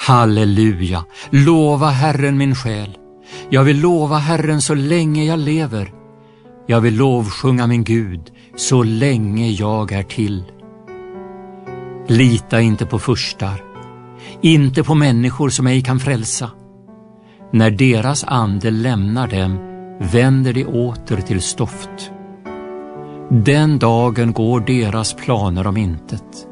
Halleluja, lova Herren min själ. Jag vill lova Herren så länge jag lever. Jag vill lovsjunga min Gud så länge jag är till. Lita inte på furstar, inte på människor som ej kan frälsa. När deras ande lämnar dem vänder de åter till stoft. Den dagen går deras planer om intet.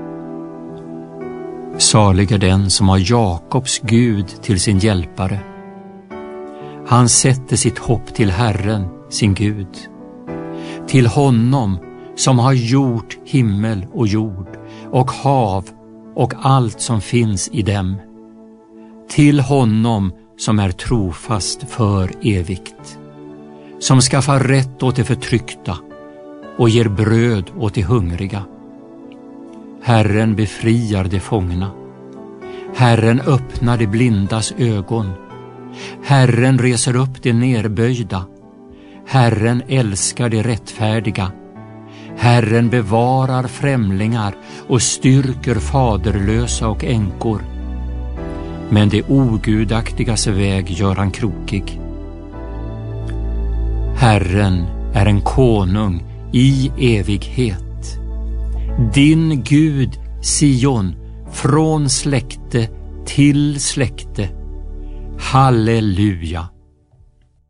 Salig är den som har Jakobs Gud till sin hjälpare. Han sätter sitt hopp till Herren, sin Gud. Till honom som har gjort himmel och jord och hav och allt som finns i dem. Till honom som är trofast för evigt. Som skaffar rätt åt de förtryckta och ger bröd åt de hungriga. Herren befriar de fångna. Herren öppnar de blindas ögon. Herren reser upp de nerböjda. Herren älskar de rättfärdiga. Herren bevarar främlingar och styrker faderlösa och änkor. Men det ogudaktigas väg gör han krokig. Herren är en konung i evighet. Din Gud, Sion, från släkte till släkte. Halleluja!